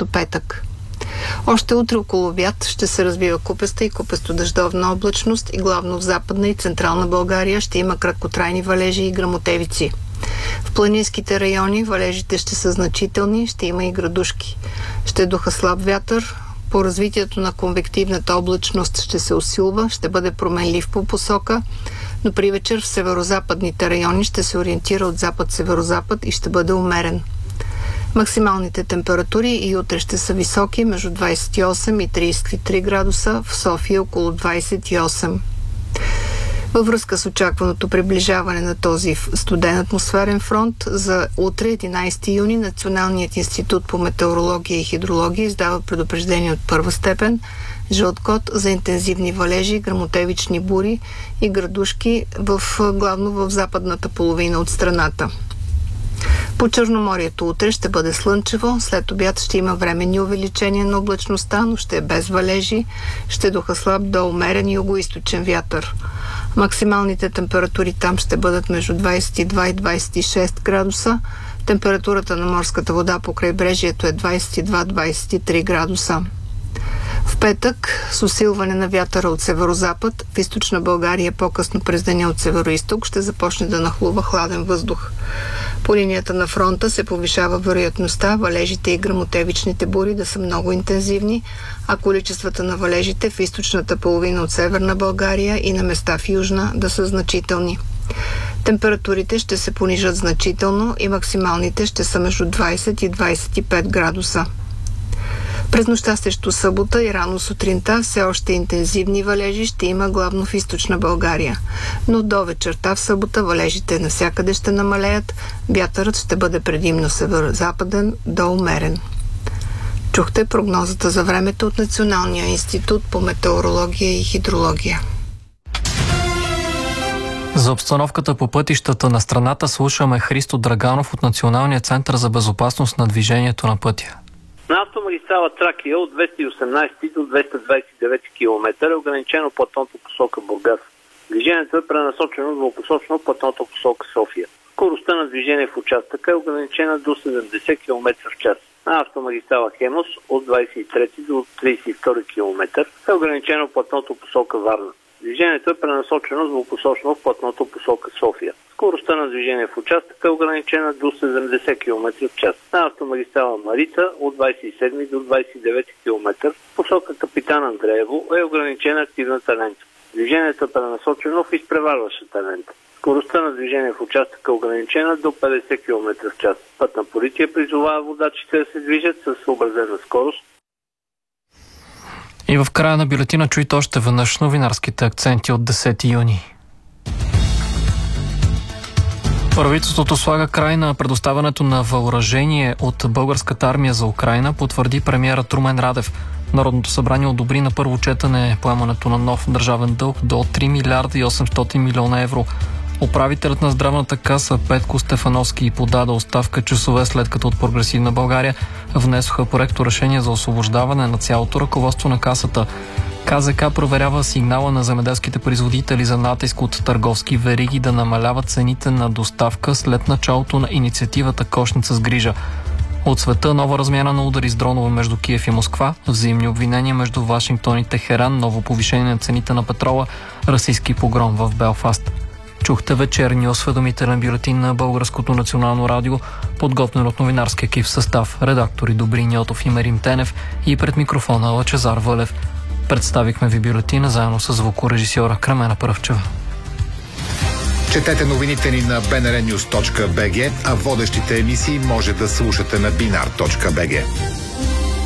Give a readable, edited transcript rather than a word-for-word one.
срещу петък. Още утре около обяд ще се развива купеста и купесто-дъждовна облачност и главно в Западна и Централна България ще има краткотрайни валежи и гръмотевици. В планинските райони валежите ще са значителни, ще има и градушки. Ще духа слаб вятър. По развитието на конвективната облачност ще се усилва, ще бъде променлив по посока, но при вечер в северозападните райони ще се ориентира от запад-северозапад и ще бъде умерен. Максималните температури и утре ще са високи, между 28 и 33 градуса, в София около 28. Във връзка с очакваното приближаване на този студен атмосферен фронт, за утре, 11 юни, Националният институт по метеорология и хидрология издава предупреждение от първа степен, жълт код за интензивни валежи, гръмотевични бури и градушки главно в западната половина от страната. По Черноморието утре ще бъде слънчево, след обяд ще има временни увеличения на облачността, но ще е без валежи, ще духа слаб до умерен югоизточен вятър. Максималните температури там ще бъдат между 22 и 26 градуса. Температурата на морската вода по крайбрежието е 22-23 градуса. В петък с усилване на вятъра от северозапад, в източна България по-късно през деня от североизток ще започне да нахлува хладен въздух. По линията на фронта се повишава вероятността валежите и гръмотевичните бури да са много интензивни, а количествата на валежите в източната половина от северна България и на места в южна да са значителни. Температурите ще се понижат значително и максималните ще са между 20 и 25 градуса. През нощта срещу събота и рано сутринта все още интензивни валежи ще има главно в източна България, но до вечерта в събота валежите навсякъде ще намалеят, вятърът ще бъде предимно северо-западен до умерен. Чухте прогнозата за времето от Националния институт по метеорология и хидрология. За обстановката по пътищата на страната слушаме Христо Драганов от Националния център за безопасност на движението на пътя. На автомагистрала Тракия от 218 до 229 км е ограничено платното посока Бургас. Движението е пренасочено двупосочно платното посока София. Скоростта на движение в участъка е ограничена до 70 км в час. На автомагистрала Хемос от 23 до 32 км е ограничено платното посока Варна. Движението е пренасочено двупосочно в платното посока София. Скоростта на движение в участъка е ограничена до 70 км в час. На автомагистрала Марица от 27 до 29 км посока Капитан Андреево е ограничена активната лента. Движението е пренасочено в изпреварващата лента. Скоростта на движение в участъка е ограничена до 50 км в час. Пътна полиция призовава водачите да се движат с съобразена скорост. И в края на бюлетина чуйте още веднъж новинарските акценти от 10 юни. Правителството слага край на предоставянето на въоръжение от българската армия за Украйна, потвърди премиерът Румен Радев. Народното събрание одобри на първо четене поемането на нов държавен дълг до 3 милиарда и 800 милиона евро. Управителят на здравната каса Петко Стефановски подаде оставка часове след като от Прогресивна България внесоха проекто решение за освобождаване на цялото ръководство на касата. КЗК проверява сигнала на земеделските производители за натиск от търговски вериги да намаляват цените на доставка след началото на инициативата Кошница с грижа. От света нова размяна на удари с дронове между Киев и Москва, взаимни обвинения между Вашингтон и Техеран, ново повишение на цените на петрола, расистски погром в Белфаст. Чухте вечерния осведомителен бюлетин на Българското национално радио, подготвен от новинарски екип в състав, редактори Добрин Йотов и Мерим Тенев и пред микрофона Лъчезар Вълев. Представихме ви бюлетина заедно с звукорежисьора Кремена Пръвчева. Четете новините ни на bnrnews.bg, а водещите емисии може да слушате на binar.bg.